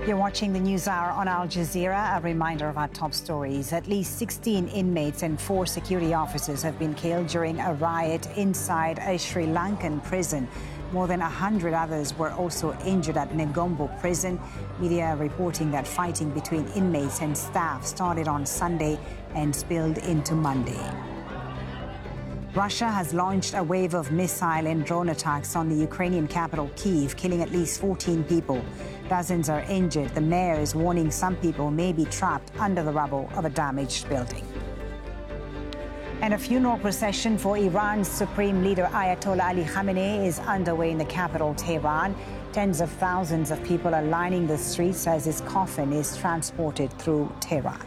You're watching the News Hour on Al Jazeera. A reminder of our top stories. At least 16 inmates and 4 security officers have been killed during a riot inside a Sri Lankan prison. More than 100 others were also injured at Negombo prison. Media reporting that fighting between inmates and staff started on Sunday and spilled into Monday. Russia has launched a wave of missile and drone attacks on the Ukrainian capital, Kyiv, killing at least 14 people. Dozens are injured. The mayor is warning some people may be trapped under the rubble of a damaged building. And a funeral procession for Iran's Supreme Leader Ayatollah Ali Khamenei is underway in the capital, Tehran. Tens of thousands of people are lining the streets as his coffin is transported through Tehran.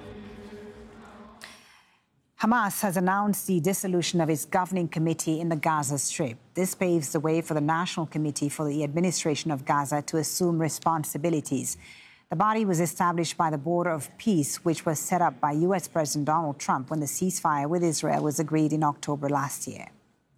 Hamas has announced the dissolution of its governing committee in the Gaza Strip. This paves the way for the National Committee for the Administration of Gaza to assume responsibilities. The body was established by the Board of Peace, which was set up by U.S. President Donald Trump when the ceasefire with Israel was agreed in October last year.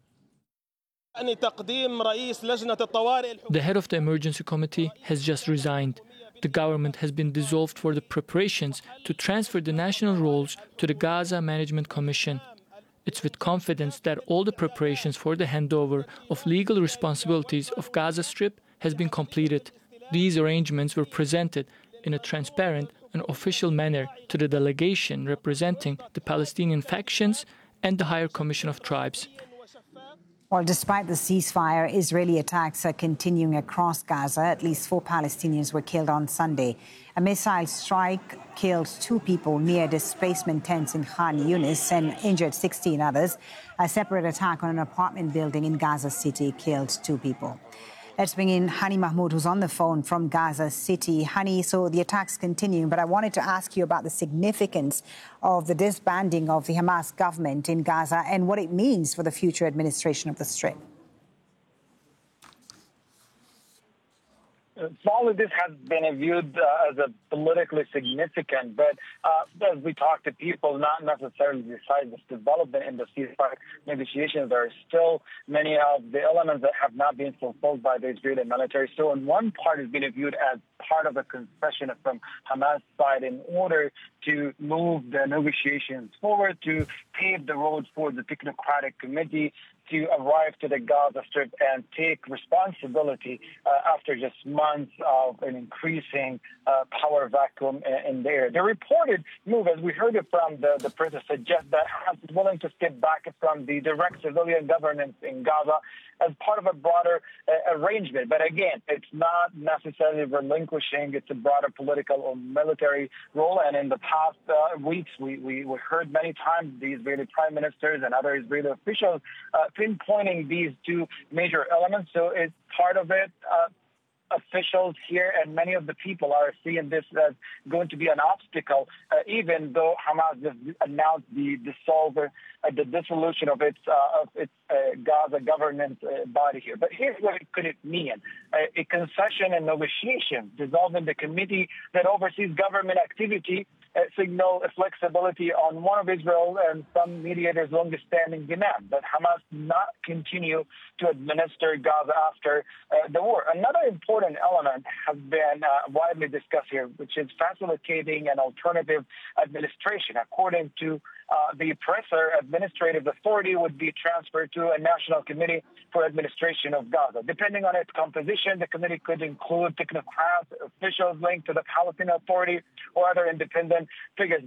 The head of the emergency committee has just resigned. The government has been dissolved for the preparations to transfer the national roles to the Gaza Management Commission. It's with confidence that all the preparations for the handover of legal responsibilities of Gaza Strip has been completed. These arrangements were presented in a transparent and official manner to the delegation representing the Palestinian factions and the Higher Commission of Tribes. Well, despite the ceasefire, Israeli attacks are continuing across Gaza. At least 4 Palestinians were killed on Sunday. A missile strike killed 2 people near displacement tents in Khan Yunis and injured 16 others. A separate attack on an apartment building in Gaza City killed 2 people. Let's bring in Hani Mahmoud, who's on the phone from Gaza City. Hani, so the attacks continue, but I wanted to ask you about the significance of the disbanding of the Hamas government in Gaza and what it means for the future administration of the Strip. All of this has been viewed as a politically significant, but as we talk to people, not necessarily beside this development in the ceasefire negotiations, there are still many of the elements that have not been fulfilled by the Israeli military. So in one part, it's been viewed as part of a concession from Hamas side in order to move the negotiations forward, to pave the road for the technocratic committee to arrive to the Gaza Strip and take responsibility after just months of an increasing power vacuum in there. The reported move, as we heard it from the president, suggests that Hamas is willing to step back from the direct civilian governance in Gaza as part of a broader arrangement. But again, it's not necessarily relinquishing its broader political or military role. And in the past weeks, we heard many times the Israeli prime ministers and other Israeli officials pinpointing these 2 major elements. So it's part of it. Officials here and many of the people are seeing this as going to be an obstacle, even though Hamas just announced the dissolution of its Gaza government body here. But here's what it could mean. A concession and negotiation dissolving the committee that oversees government activity signal a flexibility on one of Israel and some mediators' longest-standing demand that Hamas not continue to administer Gaza after the war. Another important element has been widely discussed here, which is facilitating an alternative administration. According to the oppressor, administrative authority would be transferred to a national committee for administration of Gaza. Depending on its composition, the committee could include technocrats, officials linked to the Palestinian Authority, or other independent figures.